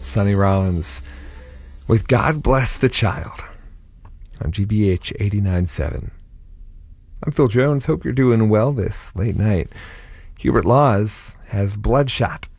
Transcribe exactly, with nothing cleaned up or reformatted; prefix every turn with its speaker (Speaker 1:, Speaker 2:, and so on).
Speaker 1: Sonny Rollins with God Bless the Child on G B H eighty-nine point seven. I'm Phil Jones. Hope you're doing well this late night. Hubert Laws has Bloodshot